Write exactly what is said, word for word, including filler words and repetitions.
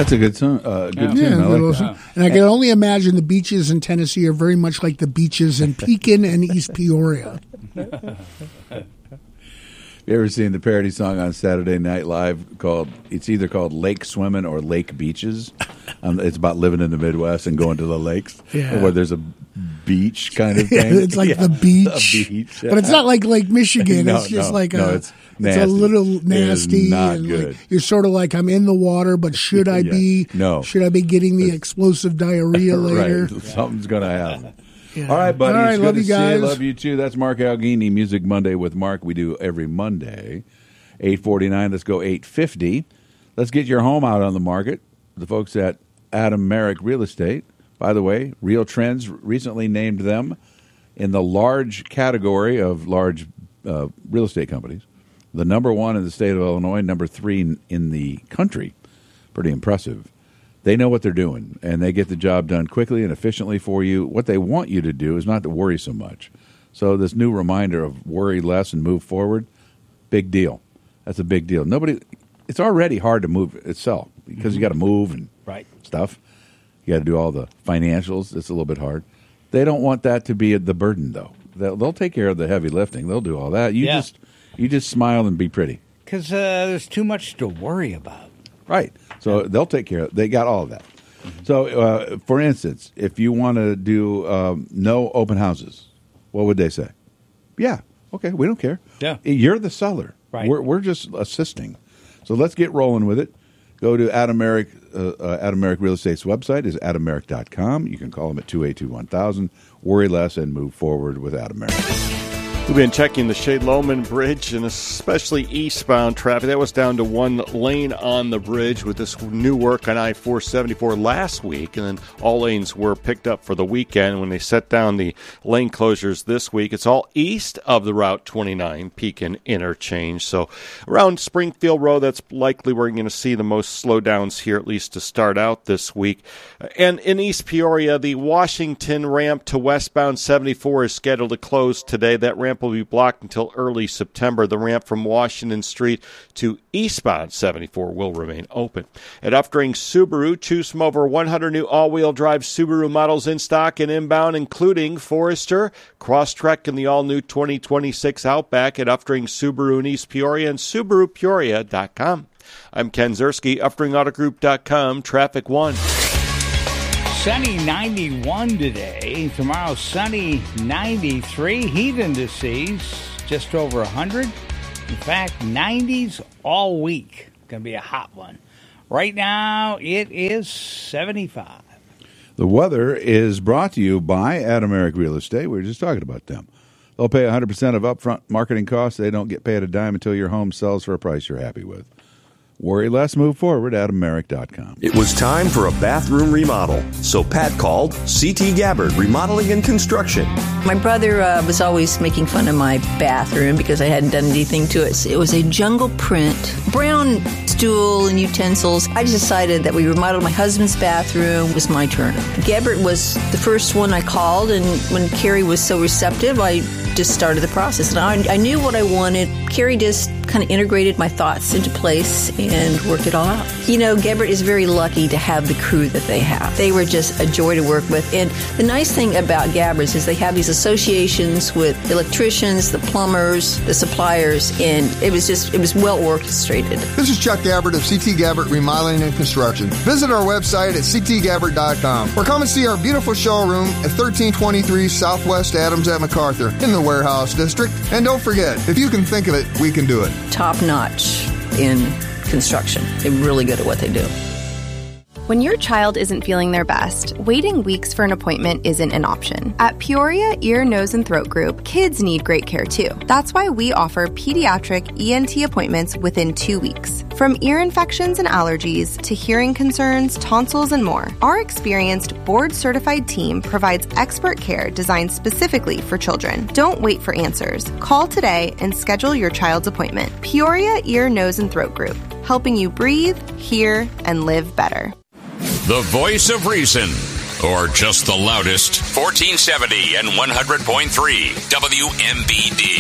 That's a good song. Uh, good Yeah, tune. I like little- that. and I can only imagine the beaches in Tennessee are very much like the beaches in Pekin and East Peoria. You ever seen the parody song on Saturday Night Live called, it's either called Lake Swimming or Lake Beaches? Um, it's about living in the Midwest and going to the lakes Yeah. where there's a beach kind of Yeah, thing. it's like Yeah. the beach. A beach. But it's not like Lake Michigan. No, it's just no, like no, a, it's it's a nasty. little It is nasty. not and good. Like, you're sort of like, I'm in the water, but should I Yeah. be? No. Should I be getting the explosive diarrhea later? Right. Something's going to happen. Yeah. All right, buddy. All right, It's love good you to see guys. you. Love you too. That's Mark Alghini, Music Monday with Mark. We do every Monday, eight forty-nine. Let's go eight fifty. Let's get your home out on the market. The folks at Adam Merrick Real Estate. By the way, Real Trends recently named them in the large category of large uh, real estate companies. The number one in the state of Illinois, number three in, in the country. Pretty impressive. They know what they're doing, and they get the job done quickly and efficiently for you. What they want you to do is not to worry so much. So this new reminder of worry less and move forward, big deal. That's a big deal. Nobody, it's already hard to move itself because you got to move and Right. stuff. You got to do all the financials. It's a little bit hard. They don't want that to be the burden, though. They'll, they'll take care of the heavy lifting. They'll do all that. You Yeah. just you just smile and be pretty. Because uh, there's too much to worry about. Right. So they'll take care of it. They got all of that. So, uh, for instance, if you want to do um, no open houses, what would they say? Yeah. Okay. We don't care. Yeah. You're the seller. Right. We're, we're just assisting. So let's get rolling with it. Go to Adam Merrick, uh, uh, Adam Merrick Real Estate's website is adam merrick dot com. You can call them at two eight two one thousand. Worry less and move forward with Adam Merrick. We've been checking the Shea Loman Bridge and especially eastbound traffic. That was down to one lane on the bridge with this new work on I four seventy-four last week. And then all lanes were picked up for the weekend when they set down the lane closures this week. It's all east of the Route twenty-nine Pekin interchange. So around Springfield Road, that's likely where you're going to see the most slowdowns here, at least to start out this week. And in East Peoria, the Washington ramp to westbound seventy-four is scheduled to close today. That ramp will be blocked until early September. The ramp from Washington Street to eastbound seventy-four will remain open. At Uftring Subaru, choose from over one hundred new all-wheel drive Subaru models in stock and inbound, including Forester, Crosstrek, and the all-new twenty twenty-six Outback at Uftring Subaru in East Peoria and Subaru Peoria dot com. I'm Ken Zerski, Uftring Auto Group dot com, Traffic One. Sunny ninety-one today. Tomorrow, sunny ninety-three. Heat indices just over one hundred. In fact, nineties all week. Going to be a hot one. Right now, it is seventy-five. The weather is brought to you by Adam Merrick Real Estate. We were just talking about them. They'll pay one hundred percent of upfront marketing costs. They don't get paid a dime until your home sells for a price you're happy with. Worry less, move forward, adam merrick dot com. It was time for a bathroom remodel, so Pat called C T Gabbard Remodeling and Construction. My brother uh, was always making fun of my bathroom because I hadn't done anything to it. It was a jungle print, brown stool and utensils. I just decided that we remodeled my husband's bathroom. It was my turn. Gabbard was the first one I called, and when Carrie was so receptive, I just started the process. And I, I knew what I wanted. Carrie just kind of integrated my thoughts into place and worked it all out. You know, Gabbard is very lucky to have the crew that they have. They were just a joy to work with. And the nice thing about Gabbard's is they have these associations with the electricians, the plumbers, the suppliers, and it was just, it was well orchestrated. This is Chuck Gabbard of C T Gabbard Remodeling and Construction. Visit our website at c t gabbard dot com or come and see our beautiful showroom at thirteen twenty-three Southwest Adams at MacArthur in the Warehouse District. And don't forget, if you can think of it, we can do it. Top notch in construction. They're really good at what they do. When your child isn't feeling their best, waiting weeks for an appointment isn't an option. At Peoria Ear, Nose, and Throat Group, kids need great care too. That's why we offer pediatric E N T appointments within two weeks. From ear infections and allergies to hearing concerns, tonsils, and more, our experienced board-certified team provides expert care designed specifically for children. Don't wait for answers. Call today and schedule your child's appointment. Peoria Ear, Nose, and Throat Group, helping you breathe, hear, and live better. The voice of reason, or just the loudest, fourteen seventy and one hundred point three W M B D.